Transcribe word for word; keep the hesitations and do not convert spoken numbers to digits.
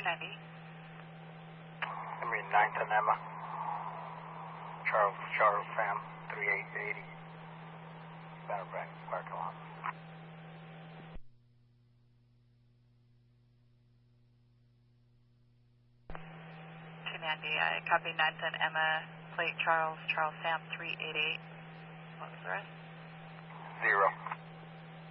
ninety. I mean, ninth and Emma. Charles, Charles Sam, thirty-eight eighty. Bannerbank, parking lot. two ninety, I copy ninth and Emma, plate Charles, Charles Sam, three eight eight. What was the rest? Zero.